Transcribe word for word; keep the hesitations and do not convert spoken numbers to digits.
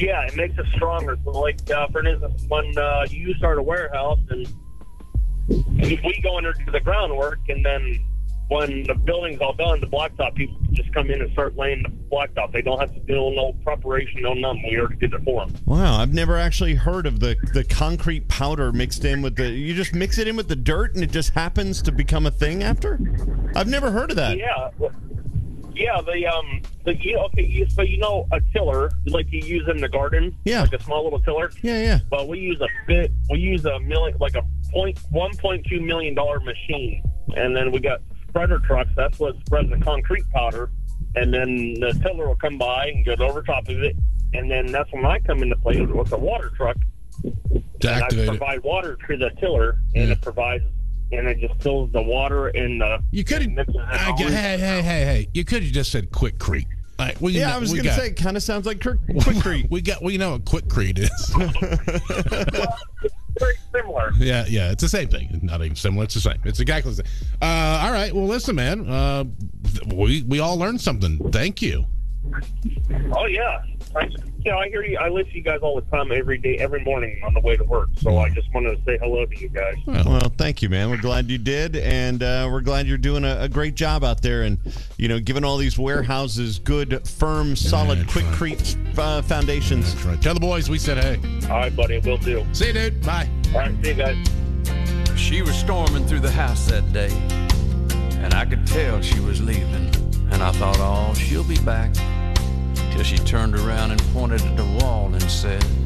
Yeah, it makes it stronger. So, like, uh, for instance, when uh, you start a warehouse and we go in there to do the groundwork, and then when the building's all done, the blacktop people just come in and start laying the blacktop. They don't have to do no preparation, no nothing. We already did it for them. Wow, I've never actually heard of the, the concrete powder mixed in with the... You just mix it in with the dirt and it just happens to become a thing after? I've never heard of that. Yeah. Yeah, the, um, the, you, okay, you, so you know a tiller, like you use in the garden? Yeah. Like a small little tiller? Yeah, yeah. Well, we use a bit, we use a million, like a point, one point two million dollar machine. And then we got spreader trucks. That's what spreads the concrete powder. And then the tiller will come by and get over top of it. And then that's when I come into play with a water truck. To and activate I it. provide water to the tiller, and Yeah. it provides, and it just fills the water in the. You could and mixes it have. all. Hey, hey, hey, hey! You could have just said Quikrete. All right, we Yeah, know- I was we going to got- say, it kind of sounds like Kirk- Quikrete. We got. We know what Quikrete is. Very similar. Yeah, yeah, it's the same thing. Not even similar. It's the same. It's exactly the same. Uh, all right. Well, listen, man. Uh, we we all learned something. Thank you. Oh yeah, I, you know I hear you. I listen to you guys all the time, every day, every morning on the way to work. So I just wanted to say hello to you guys. Well, thank you, man. We're glad you did, and uh, we're glad you're doing a, a great job out there, and you know, giving all these warehouses good, firm, solid, that's Quikrete uh, foundations. That's right. Tell the boys we said hey. All right, buddy, will do. See you, dude. Bye. All right, see you guys. She was storming through the house that day, and I could tell she was leaving. And I thought, oh, she'll be back. Till she turned around and pointed at the wall and said,